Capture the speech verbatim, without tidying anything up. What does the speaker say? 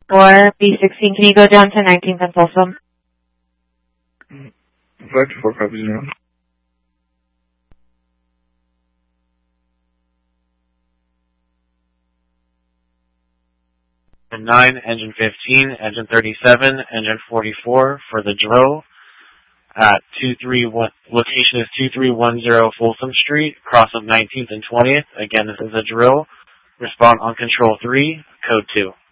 four, B sixteen, can you go down to nineteenth and Folsom? five two four copies now. Engine nine, engine fifteen, engine thirty-seven, engine forty-four for the drill at two three one, location is two three one zero Folsom Street, cross of nineteenth and twentieth. Again, this is a drill. Respond on control three, code two.